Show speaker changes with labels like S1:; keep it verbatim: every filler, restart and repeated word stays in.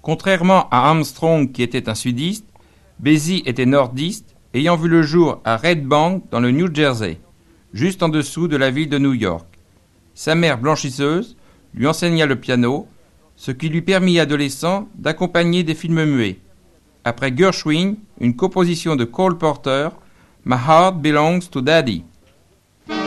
S1: Contrairement à Armstrong qui était un sudiste, Basie était nordiste, ayant vu le jour à Red Bank dans le New Jersey, juste en dessous de la ville de New York. Sa mère blanchisseuse lui enseigna le piano, ce qui lui permit adolescent d'accompagner des films muets. Après Gershwin, une composition de Cole Porter, My Heart Belongs to Daddy.